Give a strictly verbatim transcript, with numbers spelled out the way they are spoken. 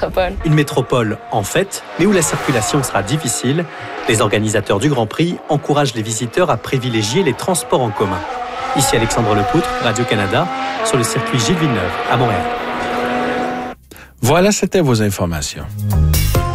métropole. Une métropole en fait, mais où la circulation sera difficile. Les organisateurs du Grand Prix encouragent les visiteurs à privilégier les transports en commun. Ici Alexandre Lepoutre, Radio-Canada, sur le circuit Gilles Villeneuve, à Montréal. Voilà, c'était vos informations.